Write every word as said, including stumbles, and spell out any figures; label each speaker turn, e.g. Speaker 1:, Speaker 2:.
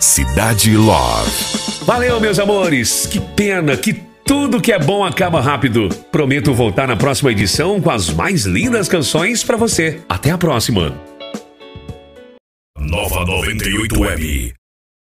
Speaker 1: Cidade Love.
Speaker 2: Valeu, meus amores. Que pena que tudo que é bom acaba rápido. Prometo voltar na próxima edição com as mais lindas canções pra você. Até a próxima.
Speaker 1: Nova noventa e oito Web.